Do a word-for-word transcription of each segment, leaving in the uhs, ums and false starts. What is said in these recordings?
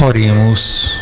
Oremos.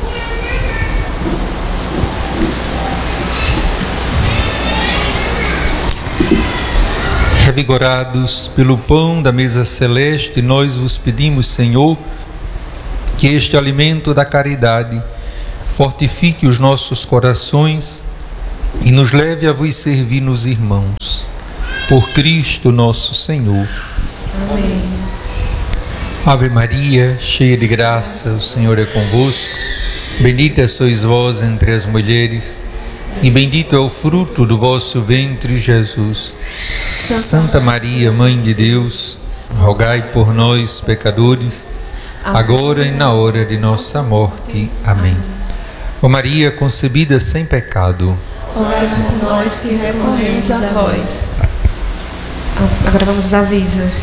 Revigorados pelo pão da mesa celeste, nós vos pedimos, Senhor, que este alimento da caridade fortifique os nossos corações e nos leve a vos servir nos irmãos. Por Cristo nosso Senhor. Amém. Ave Maria, cheia de graça, o Senhor é convosco. Bendita sois vós entre as mulheres, e bendito é o fruto do vosso ventre, Jesus. Santa Maria, Mãe de Deus, rogai por nós, pecadores, agora e na hora de nossa morte. Amém. Ó Maria, concebida sem pecado, Rogai por nós que recorremos a vós. Agora vamos aos avisos.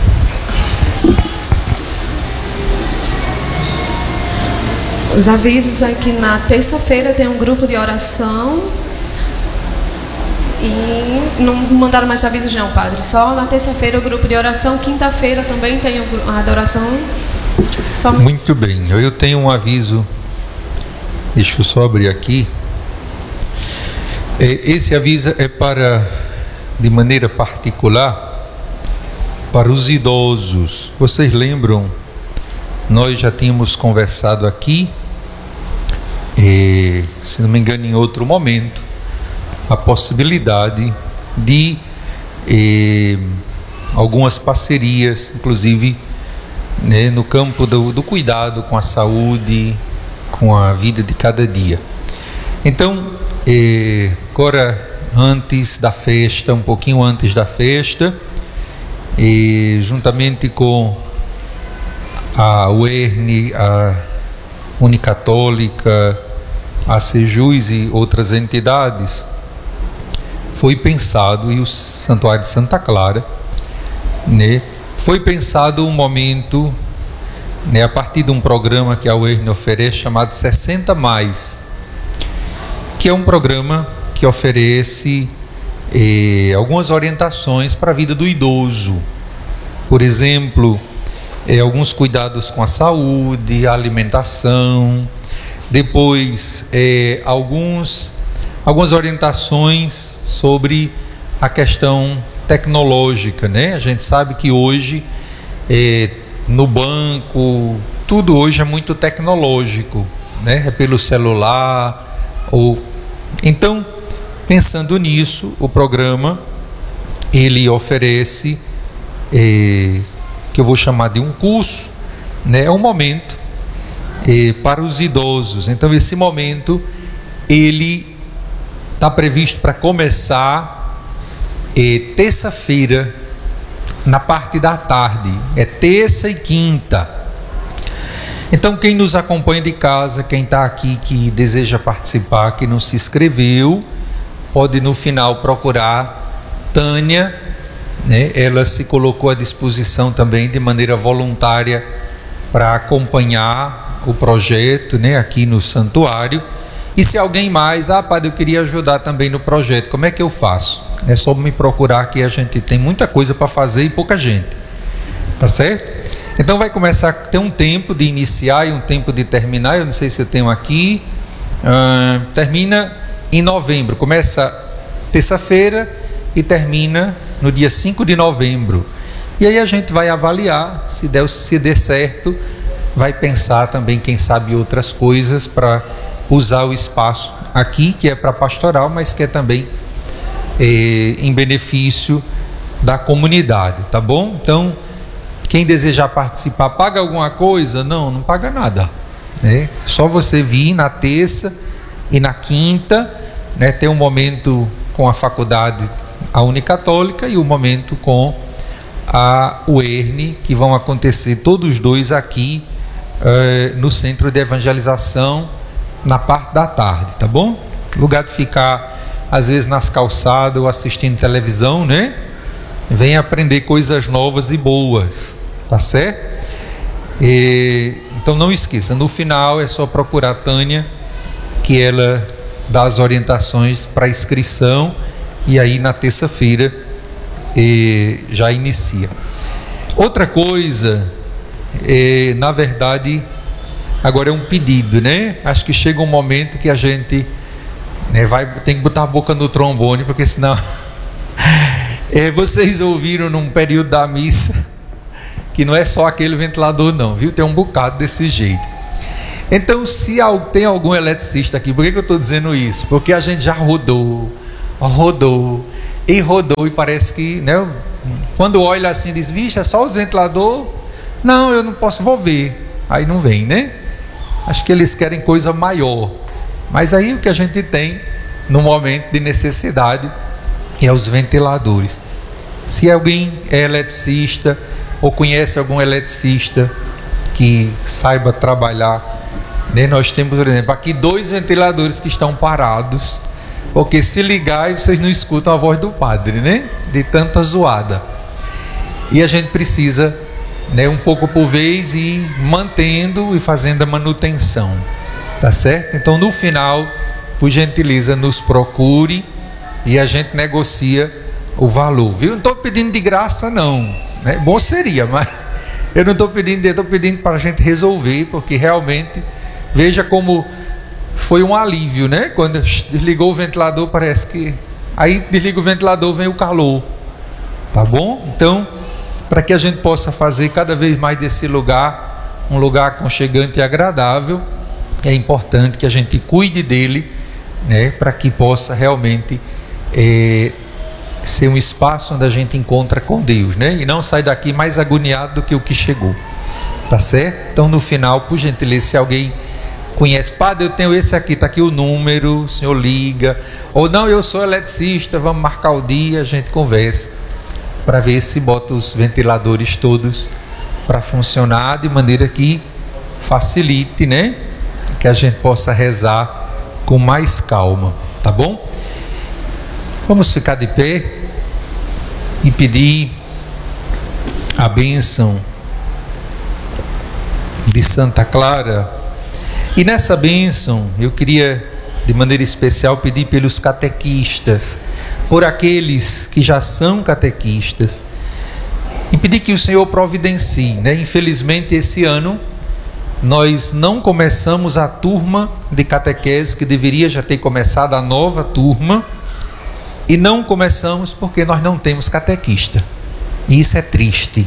Os avisos é que na terça-feira tem um grupo de oração. E não mandaram mais avisos não, padre. Só na terça-feira o grupo de oração. Quinta-feira também tem a adoração. Só... Muito bem, eu tenho um aviso. Deixa eu só abrir aqui. Esse aviso é para, de maneira particular, para os idosos. Vocês lembram? Nós já tínhamos conversado aqui, e, se não me engano, em outro momento, a possibilidade de eh, algumas parcerias, inclusive, né, no campo do, do cuidado com a saúde, com a vida de cada dia. Então, eh, agora, antes da festa, um pouquinho antes da festa, eh, juntamente com a U E R N, a Unicatólica, a Sejus e outras entidades, foi pensado, e o Santuário de Santa Clara, né, foi pensado um momento, né, a partir de um programa que a U E R N oferece, chamado sessenta mais, que é um programa que oferece eh, algumas orientações para a vida do idoso. Por exemplo, eh, alguns cuidados com a saúde, a alimentação, depois eh, alguns, algumas orientações sobre a questão tecnológica, né? A gente sabe que hoje eh, no banco tudo hoje é muito tecnológico, né? É pelo celular ou então, pensando nisso, o programa ele oferece eh, que eu vou chamar de um curso, né? É um momento eh, para os idosos. Então esse momento ele está previsto para começar eh, terça-feira na parte da tarde, é terça e quinta. Então quem nos acompanha de casa, quem está aqui que deseja participar, que não se inscreveu, pode no final procurar Tânia, né? Ela se colocou à disposição também de maneira voluntária para acompanhar o projeto, né, aqui no santuário. E se alguém mais, ah padre, eu queria ajudar também no projeto, como é que eu faço? É só me procurar, que a gente tem muita coisa para fazer e pouca gente, tá certo? Então vai começar a ter um tempo de iniciar e um tempo de terminar. Eu não sei se eu tenho aqui. Uh, termina em novembro. Começa terça-feira e termina no dia cinco de novembro. E aí a gente vai avaliar, se der, se der certo, vai pensar também, quem sabe, outras coisas para usar o espaço aqui, que é para pastoral, mas que é também eh, em benefício da comunidade, tá bom? Então, quem desejar participar, paga alguma coisa? Não, não paga nada, né? Só você vir na terça e na quinta, né? Ter um momento com a faculdade, a Unicatólica, e um momento com a U E R N, que vão acontecer todos os dois aqui eh, no Centro de Evangelização, na parte da tarde, tá bom? No lugar de ficar, às vezes, nas calçadas ou assistindo televisão, né? Vem aprender coisas novas e boas, tá certo? E, então não esqueça, no final é só procurar a Tânia, que ela dá as orientações para inscrição, e aí na terça-feira e, já inicia. Outra coisa, é, na verdade, Agora é um pedido, né? Acho que chega um momento que a gente, né, vai, tem que botar a boca no trombone, porque senão... é, vocês ouviram num período da missa que não é só aquele ventilador não, viu? Tem um bocado desse jeito. Então, se tem algum eletricista aqui, por que, que eu estou dizendo isso? Porque a gente já rodou, rodou e rodou e parece que, né, quando olha assim diz, vixe, é só os ventiladores? Não, eu não posso, vou ver. Aí não vem, né? Acho que eles querem coisa maior. Mas aí o que a gente tem no momento de necessidade é os ventiladores. Se alguém é eletricista ou conhece algum eletricista que saiba trabalhar, né? Nós temos, por exemplo, aqui dois ventiladores que estão parados, porque se ligar vocês não escutam a voz do padre, né? De tanta zoada. E a gente precisa, né, um pouco por vez e mantendo e fazendo a manutenção, tá certo? Então no final, por gentileza, nos procure e a gente negocia o valor, viu? Não estou pedindo de graça não, né? Bom seria, mas eu não estou pedindo, eu estou pedindo para a gente resolver, porque realmente, veja como foi um alívio, né? Quando desligou o ventilador, parece que aí desliga o ventilador, vem o calor, tá bom? Então, para que a gente possa fazer cada vez mais desse lugar um lugar aconchegante e agradável, é importante que a gente cuide dele, né, para que possa realmente é, ser um espaço onde a gente encontra com Deus, né, e não sai daqui mais agoniado do que o que chegou, tá certo? Então no final, por gentileza, se alguém conhece, padre, eu tenho esse aqui, está aqui o número, o senhor liga, ou não, eu sou eletricista, vamos marcar o dia, a gente conversa para ver se bota os ventiladores todos para funcionar de maneira que facilite, né? Que a gente possa rezar com mais calma, tá bom? Vamos ficar de pé e pedir a bênção de Santa Clara. E nessa bênção eu queria de maneira especial pedir pelos catequistas, por aqueles que já são catequistas, e pedir que o Senhor providencie, né? Infelizmente esse ano nós não começamos a turma de catequese, que deveria já ter começado a nova turma, e não começamos porque nós não temos catequista, e isso é triste,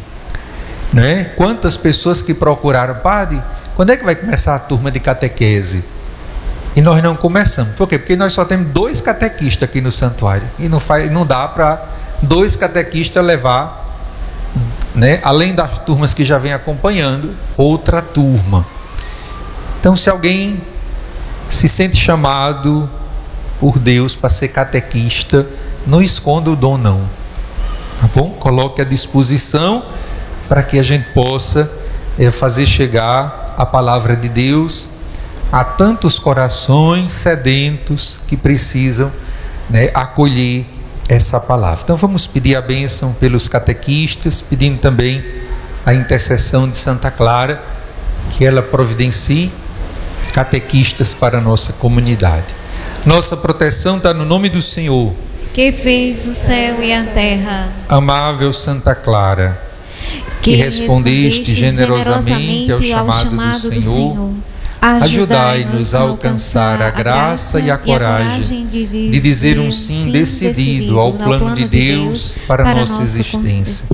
né? Quantas pessoas que procuraram, padre, quando é que vai começar a turma de catequese? E nós não começamos. Por quê? Porque nós só temos dois catequistas aqui no santuário. E não, faz, não dá para dois catequistas levar, né, além das turmas que já vem acompanhando, outra turma. Então, se alguém se sente chamado por Deus para ser catequista, não esconda o dom não. Tá bom? Coloque à disposição para que a gente possa é, fazer chegar a palavra de Deus há tantos corações sedentos que precisam, né, acolher essa palavra. Então vamos pedir a bênção pelos catequistas, pedindo também a intercessão de Santa Clara, que ela providencie catequistas para a nossa comunidade. Nossa proteção está no nome do Senhor, que fez o céu e a terra. Amável Santa Clara, que, que respondeste generosamente ao chamado, chamado do Senhor, do Senhor. Ajudai-nos a alcançar a graça e a coragem de dizer um sim decidido ao plano de Deus para a nossa existência.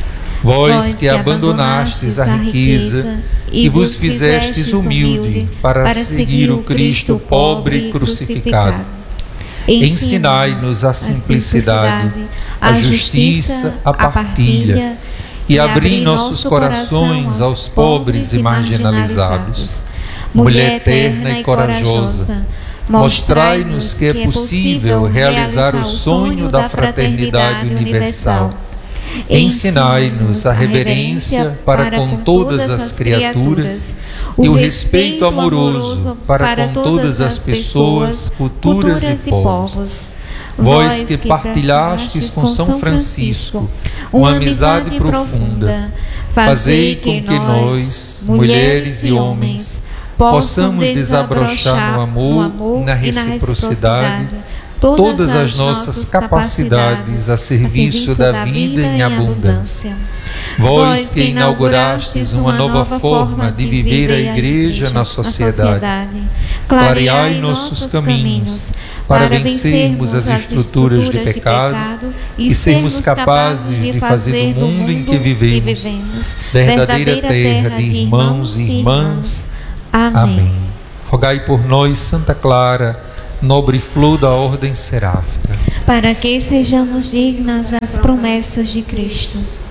Vós que abandonastes a riqueza e vos fizestes humilde para seguir o Cristo pobre e crucificado, ensinai-nos a simplicidade, a justiça, a partilha, e abri nossos corações aos pobres e marginalizados. Mulher eterna e corajosa, mostrai-nos que é possível realizar o sonho da fraternidade universal. Ensinai-nos a reverência para com todas as criaturas e o respeito amoroso para com todas as pessoas, culturas e povos. Vós que partilhastes com São Francisco uma amizade profunda, fazei com que nós, mulheres e homens, possamos desabrochar no amor e na reciprocidade todas as nossas capacidades a serviço da vida em abundância. Vós que inaugurastes uma nova forma de viver a Igreja na sociedade, clareai nossos caminhos para vencermos as estruturas de pecado e sermos capazes de fazer do mundo em que vivemos verdadeira terra de irmãos e irmãs. Amém. Rogai por nós, Santa Clara, nobre flor da ordem seráfica, para que sejamos dignas das promessas de Cristo.